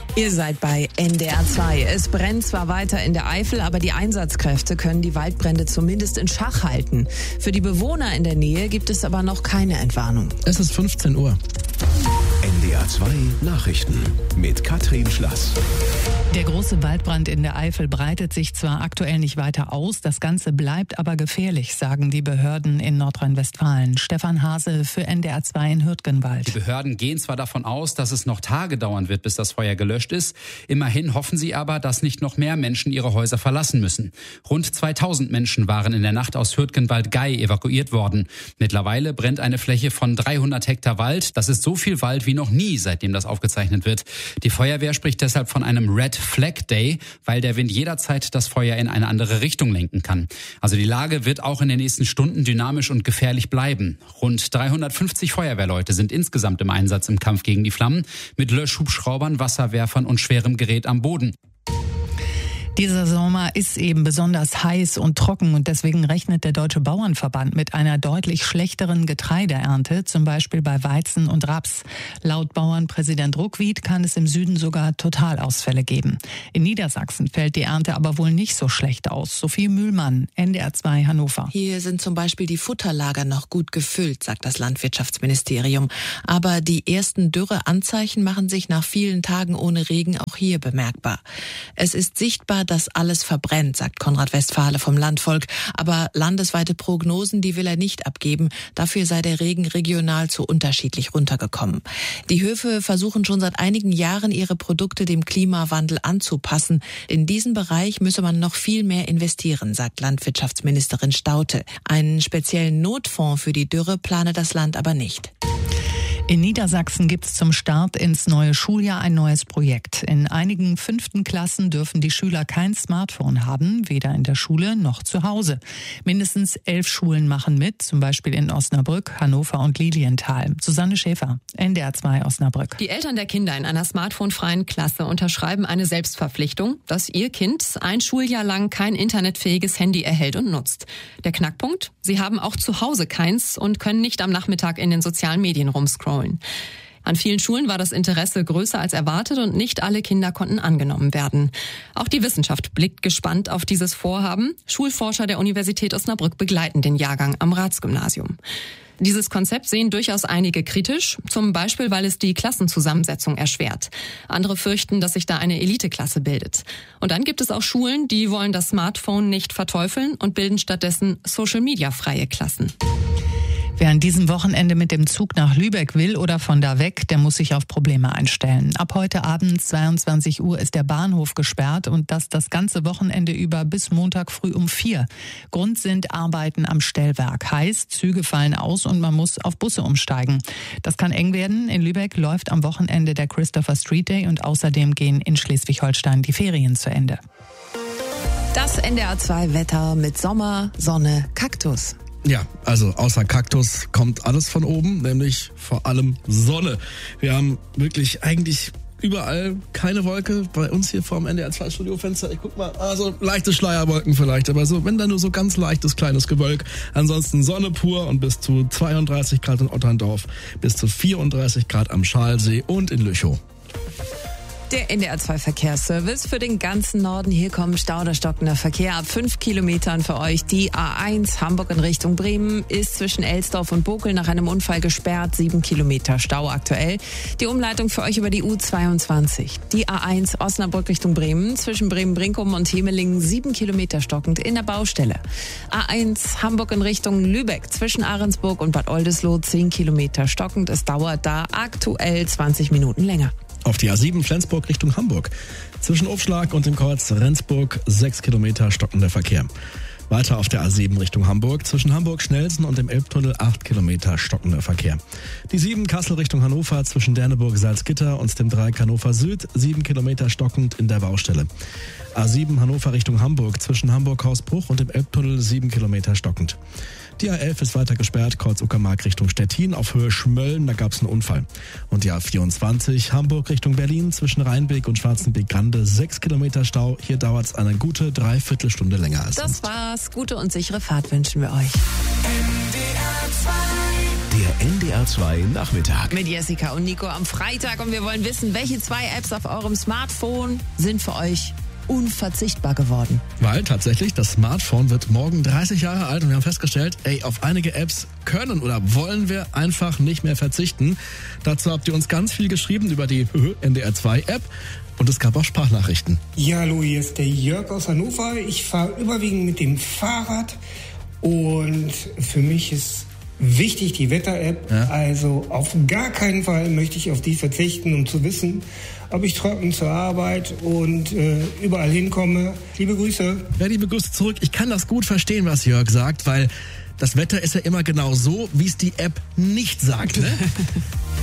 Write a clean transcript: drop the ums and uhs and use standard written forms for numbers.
Ihr seid bei NDR 2. Es brennt zwar weiter in der Eifel, aber die Einsatzkräfte können die Waldbrände zumindest in Schach halten. Für die Bewohner in der Nähe gibt es aber noch keine Entwarnung. Es ist 15 Uhr. NDR 2 Nachrichten mit Katrin Schlass. Der große Waldbrand in der Eifel breitet sich zwar aktuell nicht weiter aus, das Ganze bleibt aber gefährlich, sagen die Behörden in Nordrhein-Westfalen. Stefan Hase für NDR 2 in Hürtgenwald. Die Behörden gehen zwar davon aus, dass es noch Tage dauern wird, bis das Feuer gelöscht ist. Immerhin hoffen sie aber, dass nicht noch mehr Menschen ihre Häuser verlassen müssen. Rund 2000 Menschen waren in der Nacht aus Hürtgenwald-Gei evakuiert worden. Mittlerweile brennt eine Fläche von 300 Hektar Wald. Das ist so viel Wald wie noch nie, seitdem das aufgezeichnet wird. Die Feuerwehr spricht deshalb von einem Red Flag Day, weil der Wind jederzeit das Feuer in eine andere Richtung lenken kann. Also die Lage wird auch in den nächsten Stunden dynamisch und gefährlich bleiben. Rund 350 Feuerwehrleute sind insgesamt im Einsatz im Kampf gegen die Flammen, mit Löschhubschraubern, Wasserwerfern und schwerem Gerät am Boden. Dieser Sommer ist eben besonders heiß und trocken und deswegen rechnet der Deutsche Bauernverband mit einer deutlich schlechteren Getreideernte, zum Beispiel bei Weizen und Raps. Laut Bauernpräsident Ruckwied kann es im Süden sogar Totalausfälle geben. In Niedersachsen fällt die Ernte aber wohl nicht so schlecht aus. Sophie Mühlmann, NDR 2 Hannover. Hier sind zum Beispiel die Futterlager noch gut gefüllt, sagt das Landwirtschaftsministerium. Aber die ersten Dürreanzeichen machen sich nach vielen Tagen ohne Regen auch hier bemerkbar. Es ist sichtbar, dass alles verbrennt, sagt Konrad Westphale vom Landvolk. Aber landesweite Prognosen, die will er nicht abgeben. Dafür sei der Regen regional zu unterschiedlich runtergekommen. Die Höfe versuchen schon seit einigen Jahren, ihre Produkte dem Klimawandel anzupassen. In diesem Bereich müsse man noch viel mehr investieren, sagt Landwirtschaftsministerin Staudte. Einen speziellen Notfonds für die Dürre plane das Land aber nicht. In Niedersachsen gibt es zum Start ins neue Schuljahr ein neues Projekt. In einigen 5. Klassen dürfen die Schüler kein Smartphone haben, weder in der Schule noch zu Hause. Mindestens 11 Schulen machen mit, zum Beispiel in Osnabrück, Hannover und Lilienthal. Susanne Schäfer, NDR 2 Osnabrück. Die Eltern der Kinder in einer smartphonefreien Klasse unterschreiben eine Selbstverpflichtung, dass ihr Kind ein Schuljahr lang kein internetfähiges Handy erhält und nutzt. Der Knackpunkt? Sie haben auch zu Hause keins und können nicht am Nachmittag in den sozialen Medien rumscrollen. An vielen Schulen war das Interesse größer als erwartet und nicht alle Kinder konnten angenommen werden. Auch die Wissenschaft blickt gespannt auf dieses Vorhaben. Schulforscher der Universität Osnabrück begleiten den Jahrgang am Ratsgymnasium. Dieses Konzept sehen durchaus einige kritisch, zum Beispiel, weil es die Klassenzusammensetzung erschwert. Andere fürchten, dass sich da eine Eliteklasse bildet. Und dann gibt es auch Schulen, die wollen das Smartphone nicht verteufeln und bilden stattdessen Social-Media-freie Klassen. Wer an diesem Wochenende mit dem Zug nach Lübeck will oder von da weg, der muss sich auf Probleme einstellen. Ab heute Abend 22 Uhr ist der Bahnhof gesperrt und das ganze Wochenende über bis Montag früh um 4. Grund sind Arbeiten am Stellwerk. Heißt, Züge fallen aus und man muss auf Busse umsteigen. Das kann eng werden. In Lübeck läuft am Wochenende der Christopher Street Day und außerdem gehen in Schleswig-Holstein die Ferien zu Ende. Das NDR 2 Wetter mit Sommer, Sonne, Kaktus. Ja, also außer Kaktus kommt alles von oben, nämlich vor allem Sonne. Wir haben wirklich eigentlich überall keine Wolke. Bei uns hier vorm NDR 2 Studiofenster, ich guck mal, also leichte Schleierwolken vielleicht, aber so, wenn da nur so ganz leichtes kleines Gewölk. Ansonsten Sonne pur und bis zu 32 Grad in Otterndorf, bis zu 34 Grad am Schalsee und in Lüchow. Der NDR 2 Verkehrsservice für den ganzen Norden. Hier kommen Stau oder stockender Verkehr ab 5 Kilometern für euch. Die A1 Hamburg in Richtung Bremen ist zwischen Elsdorf und Bokel nach einem Unfall gesperrt. 7 Kilometer Stau aktuell. Die Umleitung für euch über die U22. Die A1 Osnabrück Richtung Bremen zwischen Bremen-Brinkum und Hemelingen 7 Kilometer stockend in der Baustelle. A1 Hamburg in Richtung Lübeck zwischen Ahrensburg und Bad Oldesloe 10 Kilometer stockend. Es dauert da aktuell 20 Minuten länger. Auf die A7 Flensburg Richtung Hamburg. Zwischen Aufschlag und dem Kreuz Rendsburg 6 Kilometer stockender Verkehr. Weiter auf der A7 Richtung Hamburg. Zwischen Hamburg-Schnelsen und dem Elbtunnel 8 Kilometer stockender Verkehr. Die 7 Kassel Richtung Hannover zwischen Derneburg-Salzgitter und dem 3 Hannover Süd 7 Kilometer stockend in der Baustelle. A7 Hannover Richtung Hamburg zwischen Hamburg-Hausbruch und dem Elbtunnel 7 Kilometer stockend. Die A11 ist weiter gesperrt, Kreuz Uckermark Richtung Stettin auf Höhe Schmölln, da gab es einen Unfall. Und die A24 Hamburg Richtung Berlin zwischen Rheinbeek und Schwarzenbeek-Grande 6 Kilometer Stau. Hier dauert es eine gute Dreiviertelstunde länger als sonst. Das war's. Gute und sichere Fahrt wünschen wir euch. Der NDR 2 Nachmittag. Mit Jessica und Nico am Freitag und wir wollen wissen, welche 2 Apps auf eurem Smartphone sind für euch unverzichtbar geworden. Weil tatsächlich, das Smartphone wird morgen 30 Jahre alt und wir haben festgestellt, auf einige Apps können oder wollen wir einfach nicht mehr verzichten. Dazu habt ihr uns ganz viel geschrieben über die NDR 2 App und es gab auch Sprachnachrichten. Ja, hallo, hier ist der Jörg aus Hannover. Ich fahre überwiegend mit dem Fahrrad und für mich ist wichtig die Wetter-App. Ja. Also auf gar keinen Fall möchte ich auf die verzichten, um zu wissen, ob ich trocken zur Arbeit und überall hinkomme. Liebe Grüße. Ja, liebe Grüße zurück. Ich kann das gut verstehen, was Jörg sagt, weil das Wetter ist ja immer genau so, wie es die App nicht sagt. Ne?